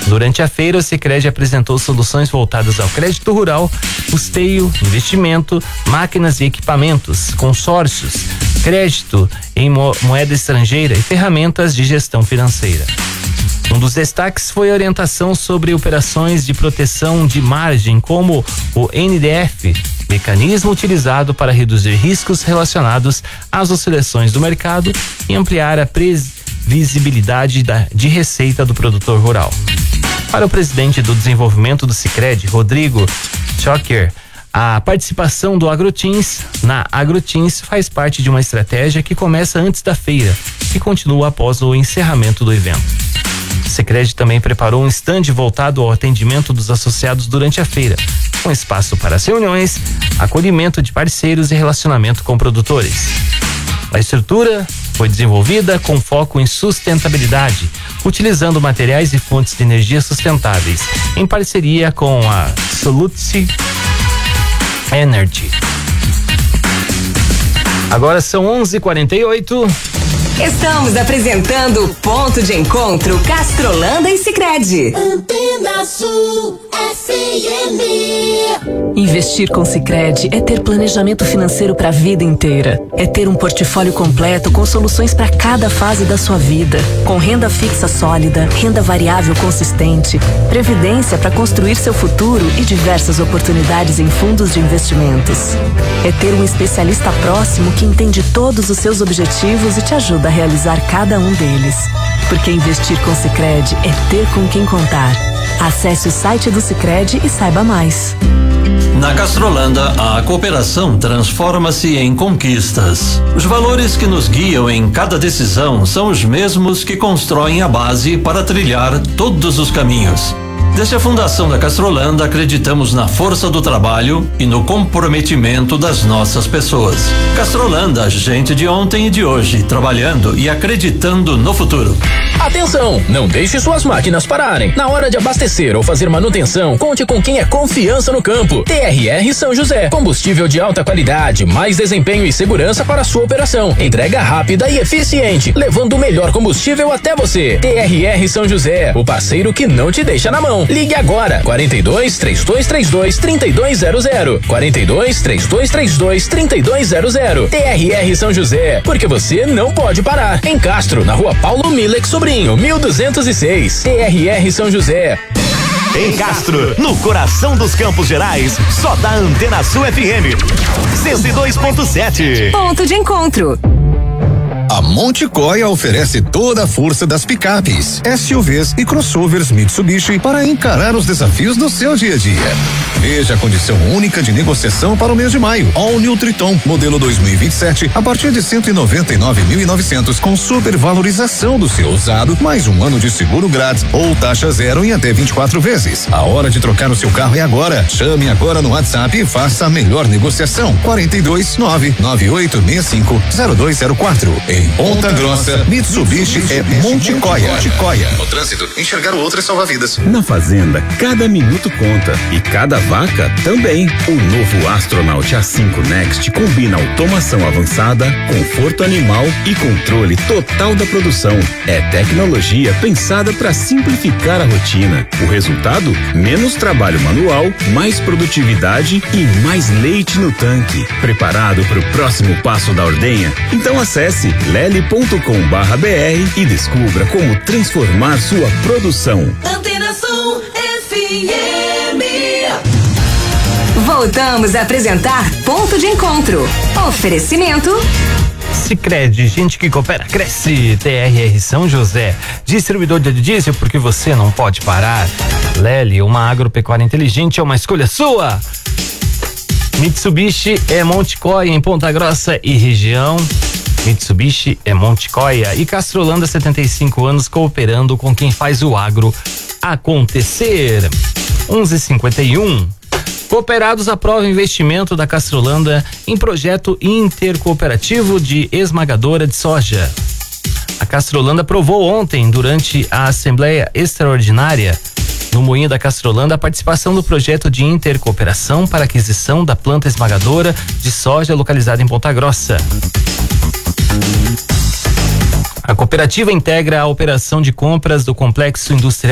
Durante a feira, o Sicredi apresentou soluções voltadas ao crédito rural, custeio, investimento, máquinas e equipamentos, consórcios, crédito em moeda estrangeira e ferramentas de gestão financeira. Um dos destaques foi a orientação sobre operações de proteção de margem, como o NDF, mecanismo utilizado para reduzir riscos relacionados às oscilações do mercado e ampliar a previsibilidade de receita do produtor rural. Para o presidente do desenvolvimento do Sicredi, Rodrigo Schocker, a participação do AgroTeams na AgroTeams faz parte de uma estratégia que começa antes da feira e continua após o encerramento do evento. O Sicredi também preparou um estande voltado ao atendimento dos associados durante a feira, com espaço para as reuniões, acolhimento de parceiros e relacionamento com produtores. A estrutura foi desenvolvida com foco em sustentabilidade, utilizando materiais e fontes de energia sustentáveis, em parceria com a Solute Energy. Agora são 11h48. Estamos apresentando o Ponto de Encontro Castrolanda e Sicredi. Antena Sul FM. Investir com Sicredi é ter planejamento financeiro para a vida inteira. É ter um portfólio completo com soluções para cada fase da sua vida, com renda fixa sólida, renda variável consistente, previdência para construir seu futuro e diversas oportunidades em fundos de investimentos. É ter um especialista próximo que entende todos os seus objetivos e te ajuda a realizar cada um deles. Porque investir com Sicredi é ter com quem contar. Acesse o site do Sicredi e saiba mais. Na Castrolanda, a cooperação transforma-se em conquistas. Os valores que nos guiam em cada decisão são os mesmos que constroem a base para trilhar todos os caminhos. Desde a fundação da Castrolanda, acreditamos na força do trabalho e no comprometimento das nossas pessoas. Castrolanda, gente de ontem e de hoje, trabalhando e acreditando no futuro. Atenção! Não deixe suas máquinas pararem. Na hora de abastecer ou fazer manutenção, conte com quem é confiança no campo. TRR São José. Combustível de alta qualidade, mais desempenho e segurança para a sua operação. Entrega rápida e eficiente, levando o melhor combustível até você. TRR São José, o parceiro que não te deixa na mão. Ligue agora, 42-3232-3200. 42-3232-3200. TRR São José, porque você não pode parar. Em Castro, na rua Paulo Milex Sobrinho, 1206. TRR São José. Em Castro, no coração dos Campos Gerais, só dá Antena Sul FM 102.7. Ponto de Encontro. A Monte Coia oferece toda a força das picapes, SUVs e crossovers Mitsubishi para encarar os desafios do seu dia a dia. Veja a condição única de negociação para o mês de maio. All New Triton, modelo 2027, a partir de 199.900 com supervalorização do seu usado, mais um ano de seguro grátis ou taxa zero em até 24 vezes. A hora de trocar o seu carro é agora. Chame agora no WhatsApp e faça a melhor negociação. 42-99865-0204. Em Ponta Grossa, Mitsubishi é Monte Coia. No trânsito, enxergar o outro é salva-vidas. Na fazenda, cada minuto conta e cada vaca também. O novo Astronaut A5 Next combina automação avançada, conforto animal e controle total da produção. É tecnologia pensada para simplificar a rotina. O resultado? Menos trabalho manual, mais produtividade e mais leite no tanque. Preparado para o próximo passo da ordenha? Então acesse lele.com.br e descubra como transformar sua produção. Antena Sul FM. Voltamos a apresentar Ponto de Encontro. Oferecimento Sicredi, gente que coopera, cresce. TRR São José, distribuidor de diesel, porque você não pode parar. Lely, uma agropecuária inteligente, é uma escolha sua. Mitsubishi é Monte Coia, em Ponta Grossa e região. Mitsubishi é Monte Coia e Castrolanda, 75 anos cooperando com quem faz o agro acontecer. 11h51. Cooperados aprovam investimento da Castrolanda em projeto intercooperativo de esmagadora de soja. A Castrolanda aprovou ontem, durante a Assembleia Extraordinária no Moinho da Castrolanda, a participação do projeto de intercooperação para aquisição da planta esmagadora de soja localizada em Ponta Grossa. A cooperativa integra a operação de compras do complexo industrial